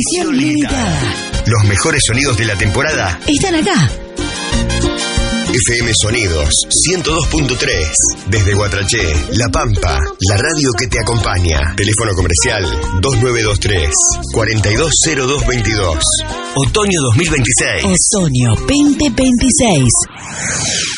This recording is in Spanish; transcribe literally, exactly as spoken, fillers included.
Edición limitada. Los mejores sonidos de la temporada están acá. F M Sonidos ciento dos punto tres. Desde Guatraché, La Pampa, la radio que te acompaña. Teléfono comercial dos nueve dos tres, cuatro dos cero dos veintidós. Otoño dos mil veintiséis. Otoño veinte veintiséis.